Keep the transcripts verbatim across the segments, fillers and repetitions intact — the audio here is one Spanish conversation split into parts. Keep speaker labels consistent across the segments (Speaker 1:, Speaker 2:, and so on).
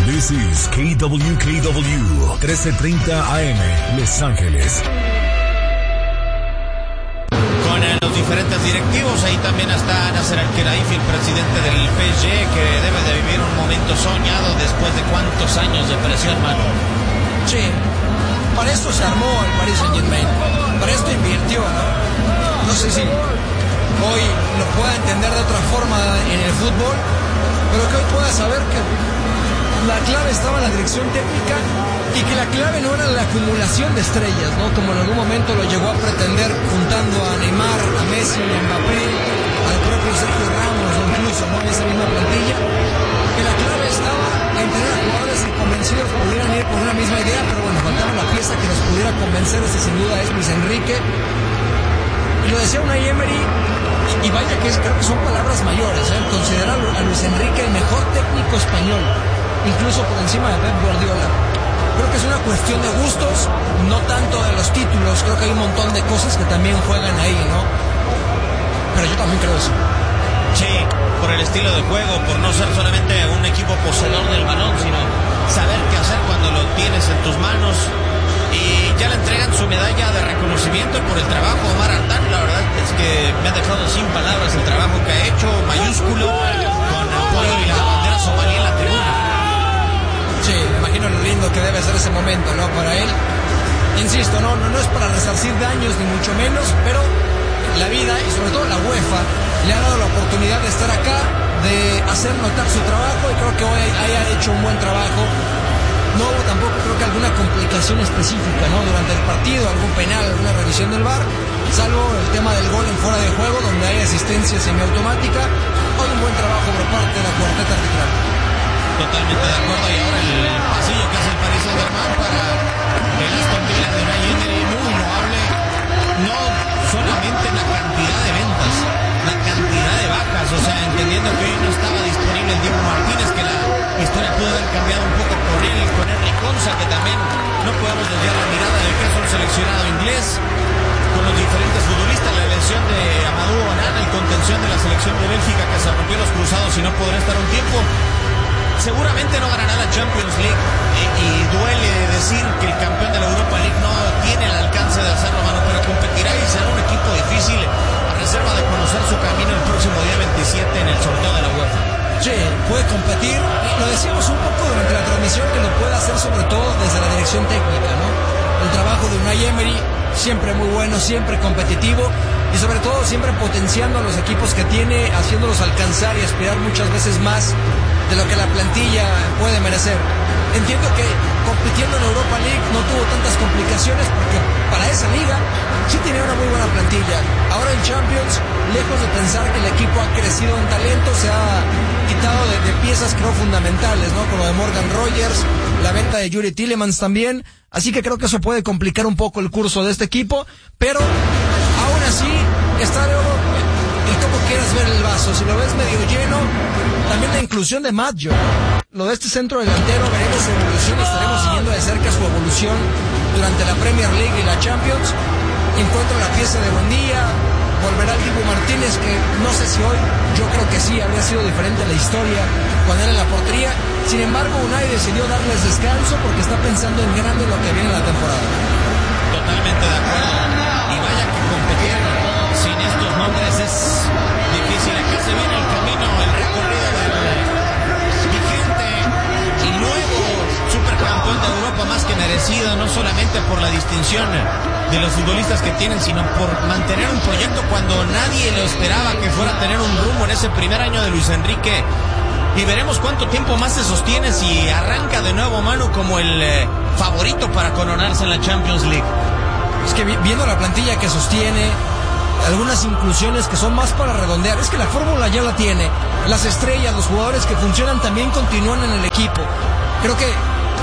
Speaker 1: This is K W K W trece treinta A M, Los Ángeles.
Speaker 2: Con eh, los diferentes directivos, ahí también está Nasser Al-Khelaifi, el presidente del P S G, que debe de vivir un momento soñado después de cuántos años de presión, mano.
Speaker 3: Sí, para esto se armó el Paris Saint-Germain, para esto invirtió, ¿no? No sé si hoy lo pueda entender de otra forma en el fútbol, pero que hoy pueda saber que la clave estaba en la dirección técnica y que la clave no era la acumulación de estrellas, ¿no? Como en algún momento lo llegó a pretender juntando a Neymar, a Messi, a Mbappé, al propio Sergio Ramos, o incluso, ¿no? En esa misma plantilla, que la clave estaba en tener a jugadores que convencidos pudieran ir por una misma idea, pero bueno, faltaba la pieza que los pudiera convencer, ese sin duda es Luis Enrique. Y lo decía Unai Emery, y vaya que es, creo que son palabras mayores, ¿eh? Considerar a Luis Enrique el mejor técnico español, incluso por encima de Pep Guardiola. Creo que es una cuestión de gustos, no tanto de los títulos. Creo que hay un montón de cosas que también juegan ahí, ¿no? Pero yo también creo eso.
Speaker 2: Sí, por el estilo de juego, por no ser solamente un equipo poseedor del balón, sino saber qué hacer cuando lo tienes en tus manos. Y ya le entregan su medalla de reconocimiento por el trabajo a Omar Artán. La verdad es que me ha dejado sin palabras el trabajo que ha hecho, mayúsculo, con apoyo y la bandera somalí en la tribuna.
Speaker 3: Sí, me imagino lo lindo que debe ser ese momento, ¿no? Para él, insisto, no, no, no es para resarcir daños ni mucho menos, pero la vida y sobre todo la UEFA le ha dado la oportunidad de estar acá, de hacer notar su trabajo, y creo que hoy haya hecho un buen trabajo. No hubo tampoco, creo que alguna complicación específica, ¿no? Durante el partido, algún penal, alguna revisión del V A R, salvo el tema del gol en fuera de juego, donde hay asistencia semiautomática. Hoy un buen trabajo por parte de la cuarteta arbitral.
Speaker 2: Totalmente de acuerdo, y ahora el pasillo que hace el Paris Saint-Germain para el Aston Villa de Unai Emery, muy loable, no solamente la cantidad de ventas, la cantidad de bajas, o sea, entendiendo que hoy no estaba disponible el Diego Martínez, que la historia pudo haber cambiado un poco por él, con Henry Konsa, que también no podemos desviar la mirada del caso del seleccionado inglés, con los diferentes futbolistas, la elección de Amadou Onana y contención de la selección de Bélgica, que se rompió los cruzados y no podrá estar un tiempo. Seguramente no ganará la Champions League, y, y duele decir que el campeón de la Europa League no tiene el alcance de hacerlo, mano, pero competirá y será un equipo difícil a reserva de conocer su camino el próximo día veintisiete en el sorteo de la UEFA.
Speaker 3: Sí, puede competir, lo decíamos un poco durante la transmisión, que lo puede hacer sobre todo desde la dirección técnica, ¿no? El trabajo de Unai Emery, siempre muy bueno, siempre competitivo, y sobre todo siempre potenciando a los equipos que tiene, haciéndolos alcanzar y aspirar muchas veces más de lo que la plantilla puede merecer. Entiendo que compitiendo en Europa League no tuvo tantas complicaciones, porque para esa liga sí tenía una muy buena plantilla. Ahora en Champions, lejos de pensar que el equipo ha crecido en talento, se ha quitado de, de piezas, creo, fundamentales, ¿no? Como lo de Morgan Rogers, la venta de Yuri Tillemans también. Así que creo que eso puede complicar un poco el curso de este equipo, pero aún así está de oro el cómo quieras ver el vaso. Si lo ves medio lleno, también la inclusión de Maggio, lo de este centro delantero, veremos su evolución, estaremos siguiendo de cerca su evolución durante la Premier League y la Champions. Encuentra la pieza de Buendía, volverá el Dibu Martínez, que no sé si hoy, yo creo que sí, habría sido diferente la historia cuando era en la portería. Sin embargo, Unai decidió darles descanso porque está pensando en grande lo que viene en la temporada.
Speaker 2: Totalmente de acuerdo, y vaya que competir sin estos nombres es difícil. Acá se viene el camino, el recorrido del vigente y nuevo supercampeón de Europa, más que merecido, no solamente por la distinción de los futbolistas que tienen, sino por mantener un proyecto cuando nadie lo esperaba que fuera a tener un rumbo en ese primer año de Luis Enrique. Y veremos cuánto tiempo más se sostiene si arranca de nuevo, mano, como el eh, favorito para coronarse en la Champions League.
Speaker 3: Es que viendo la plantilla que sostiene, algunas inclusiones que son más para redondear, es que la fórmula ya la tiene, las estrellas, los jugadores que funcionan también continúan en el equipo. Creo que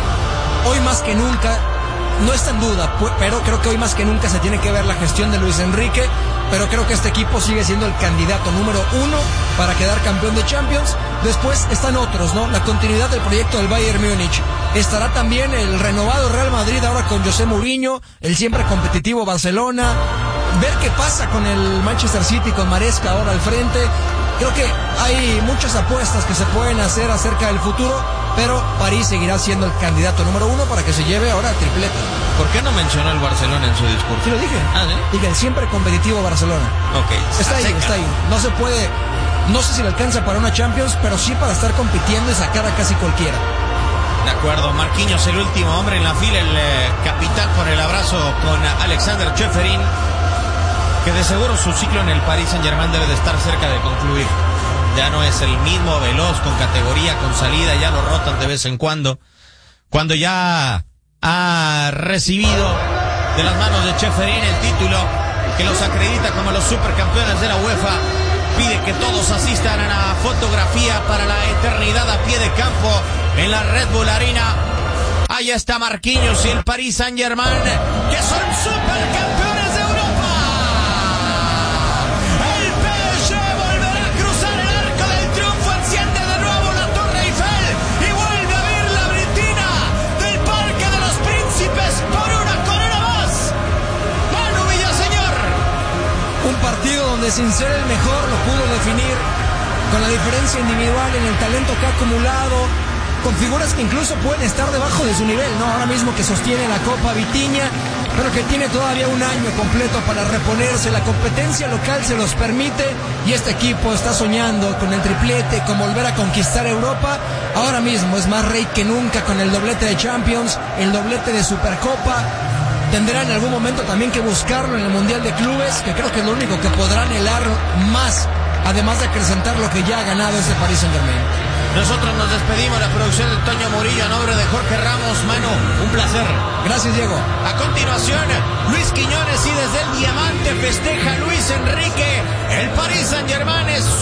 Speaker 3: hoy más que nunca, no está en duda, pero creo que hoy más que nunca se tiene que ver la gestión de Luis Enrique, pero creo que este equipo sigue siendo el candidato número uno para quedar campeón de Champions. Después están otros, ¿no? La continuidad del proyecto del Bayern Múnich. Estará también el renovado Real Madrid ahora con José Mourinho, el siempre competitivo Barcelona. Ver qué pasa con el Manchester City, con Maresca ahora al frente. Creo que hay muchas apuestas que se pueden hacer acerca del futuro, pero París seguirá siendo el candidato número uno para que se lleve ahora el triplete.
Speaker 2: ¿Por qué no mencionó el Barcelona en su discurso?
Speaker 3: Sí lo dije.
Speaker 2: Ah, ¿sí?
Speaker 3: Dije, el siempre competitivo Barcelona.
Speaker 2: Ok.
Speaker 3: Está ahí,
Speaker 2: seca.
Speaker 3: está ahí. No se puede, no sé si le alcanza para una Champions, pero sí para estar compitiendo y sacar a casi cualquiera.
Speaker 2: De acuerdo, Marquinhos, el último hombre en la fila, el eh, capitán con el abrazo con Alexander Ceferin, que de seguro su ciclo en el Paris Saint-Germain debe de estar cerca de concluir. Ya no es el mismo veloz, con categoría, con salida, ya lo rotan de vez en cuando. Cuando ya ha recibido de las manos de Ceferin el título que los acredita como los supercampeones de la UEFA, pide que todos asistan a la fotografía para la eternidad a pie de campo en la Red Bull Arena. Ahí está Marquinhos y el Paris Saint-Germain, que son supercampeones de Europa. El P S G volverá a cruzar el arco del triunfo, enciende de nuevo la Torre Eiffel y vuelve a abrir la vitrina del Parque de los Príncipes por una corona más. Manu Villaseñor.
Speaker 3: Un partido donde sin ser el mejor lo pudo definir con la diferencia individual en el talento que ha acumulado, con figuras que incluso pueden estar debajo de su nivel, ¿no? Ahora mismo que sostiene la Copa Vitinha, pero que tiene todavía un año completo para reponerse. La competencia local se los permite y este equipo está soñando con el triplete, con volver a conquistar Europa. Ahora mismo es más rey que nunca con el doblete de Champions, el doblete de Supercopa. Tendrá en algún momento también que buscarlo en el Mundial de Clubes, que creo que es lo único que podrá anhelar más, además de acrecentar lo que ya ha ganado este Paris Saint-Germain.
Speaker 2: Nosotros nos despedimos, la producción de Toño Murillo a nombre de Jorge Ramos. Manu, un placer.
Speaker 3: Gracias, Diego.
Speaker 2: A continuación, Luis Quiñones, y desde el Diamante festeja Luis Enrique. El Paris Saint-Germain es